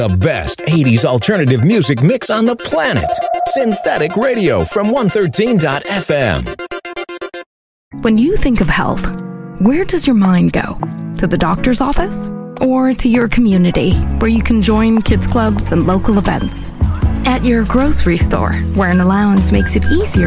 The best 80s alternative music mix on the planet. Synthetic Radio from 113.fm. When you think of health, where does your mind go? To the doctor's office? Or to your community, where you can join kids clubs and local events? At your grocery store, where an allowance makes it easier